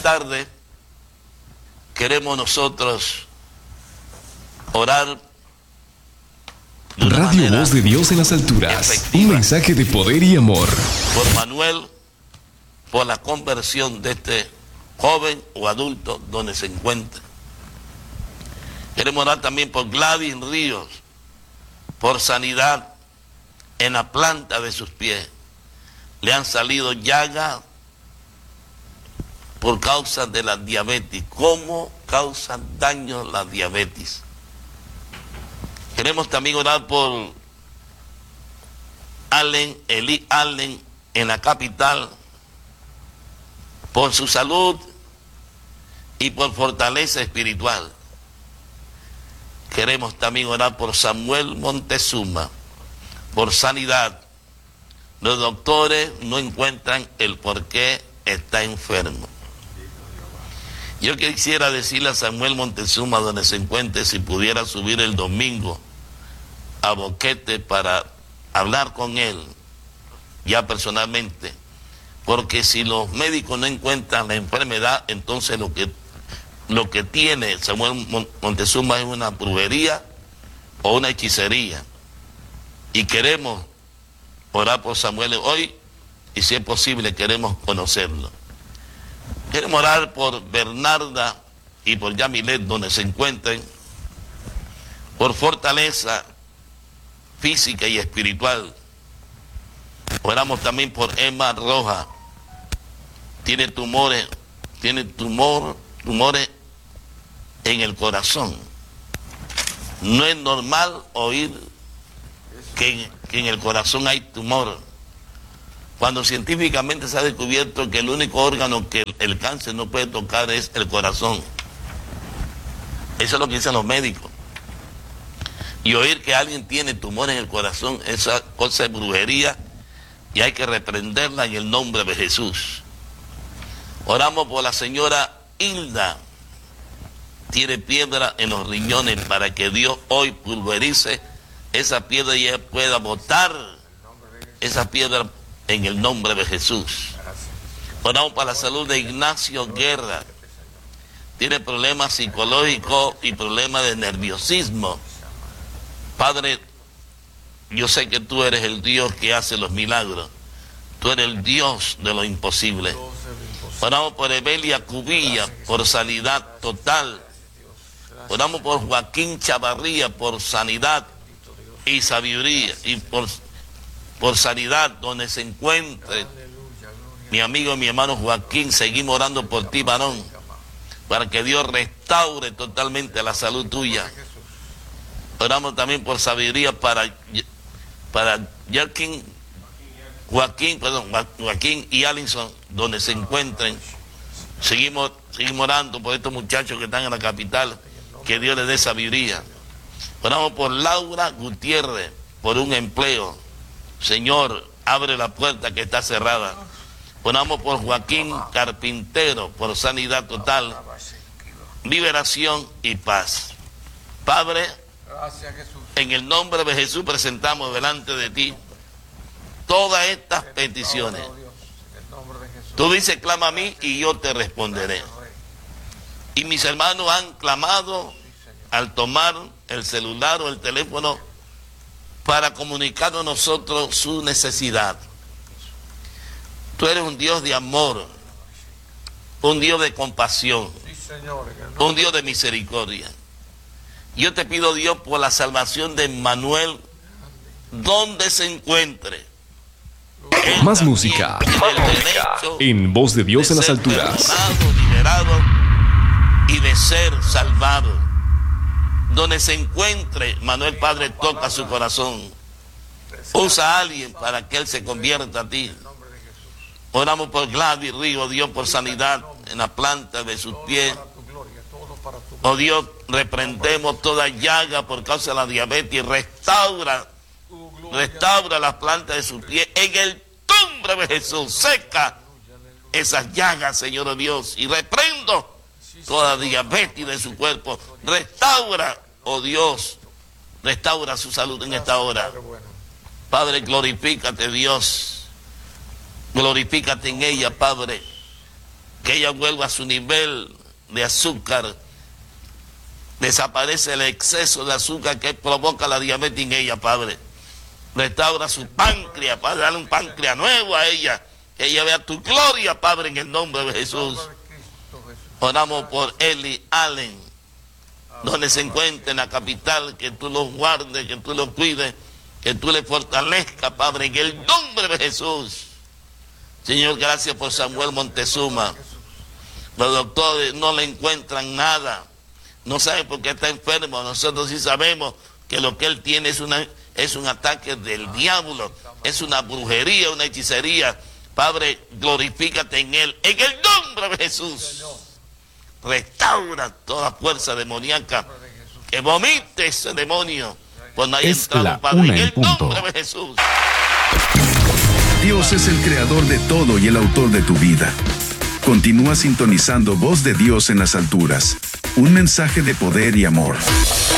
tarde queremos nosotros orar de una Radio manera Voz de Dios en las alturas. efectiva Un mensaje de poder y amor. por Manuel, por la conversión de este joven o adulto donde se encuentra. Queremos orar también por Gladys Ríos, por sanidad en la planta de sus pies. Le han salido llagas por causa de la diabetes. ¿Cómo causa daño la diabetes? Queremos también orar por Eli Allen en la capital, por su salud y por fortaleza espiritual. Queremos también orar por Samuel Montezuma, por sanidad. Los doctores no encuentran el por qué está enfermo. Yo quisiera decirle a Samuel Montezuma, donde se encuentre, si pudiera subir el domingo a Boquete para hablar con él, ya personalmente, porque si los médicos no encuentran la enfermedad, entonces lo que tiene Samuel Montezuma es una brujería o una hechicería. Y queremos orar por Samuel hoy, y si es posible queremos conocerlo. Queremos orar por Bernarda y por Yamilet, donde se encuentren, por fortaleza física y espiritual. Oramos también por Emma Roja. Tiene tumores en el corazón. No es normal oír que en el corazón hay tumor, cuando científicamente se ha descubierto que el único órgano que el cáncer no puede tocar es el corazón. Eso es lo que dicen los médicos. Y oír que alguien tiene tumor en el corazón, esa cosa es brujería, y hay que reprenderla en el nombre de Jesús. Oramos por la señora Hilda. Tiene piedra en los riñones, para que Dios hoy pulverice esa piedra y ella pueda botar esa piedra en el nombre de Jesús. Oramos para la salud de Ignacio Guerra. Tiene problemas psicológicos y problemas de nerviosismo. Padre, yo sé que tú eres el Dios que hace los milagros. Tú eres el Dios de lo imposible. Oramos por Evelia Cubilla, por sanidad total. Oramos por Joaquín Chavarría, por sanidad y sabiduría, y por sanidad donde se encuentre mi amigo y mi hermano Joaquín. Seguimos orando por ti, varón, para que Dios restaure totalmente la salud tuya. Oramos también por sabiduría para Joaquín y Alison, donde se encuentren. Seguimos orando por estos muchachos que están en la capital, que Dios les dé sabiduría. Oramos por Laura Gutiérrez, por un empleo. Señor, abre la puerta que está cerrada. Oramos por Joaquín Carpintero, por sanidad total, liberación y paz. Padre, en el nombre de Jesús presentamos delante de ti todas estas peticiones. Tú dices, clama a mí y yo te responderé. Y mis hermanos han clamado al tomar el celular o el teléfono para comunicarnos a nosotros su necesidad. Tú eres un Dios de amor, un Dios de compasión, un Dios de misericordia. Yo te pido, Dios, por la salvación de Manuel, donde se encuentre. Más música. En Voz de Dios en las alturas. Liberado y de ser salvado. Donde se encuentre, Manuel, Padre, toca su corazón. Usa a alguien para que él se convierta a ti. Oramos por Gladys Río, Dios, por sanidad en la planta de sus pies. Oh Dios, reprendemos toda llaga por causa de la diabetes y restaura las plantas de sus pies. En el nombre de Jesús, seca esas llagas, Señor oh Dios, y reprendo toda diabetes de su cuerpo. Restaura, oh Dios, restaura su salud en esta hora. Padre, glorifícate, Dios. Glorifícate en ella, Padre. que ella vuelva a su nivel de azúcar. Desaparece el exceso de azúcar que provoca la diabetes en ella, Padre. Restaura su páncreas, Padre, dale un páncreas nuevo a ella, que ella vea tu gloria, Padre, en el nombre de Jesús. Oramos por Eli Allen, donde se encuentre en la capital, que tú los guardes, que tú los cuides, que tú le fortalezcas, Padre, en el nombre de Jesús. Señor, gracias por Samuel Montezuma. Los doctores no le encuentran nada, no saben por qué está enfermo. Nosotros sí sabemos que lo que él tiene es un ataque del diablo, es una brujería, una hechicería. Padre, glorifícate en él, en el nombre de Jesús. Restaura toda fuerza demoníaca, que vomite ese demonio por no haber entrado, Padre, en el nombre de Jesús. Dios es el creador de todo y el autor de tu vida. Continúa sintonizando Voz de Dios en las alturas. Un mensaje de poder y amor.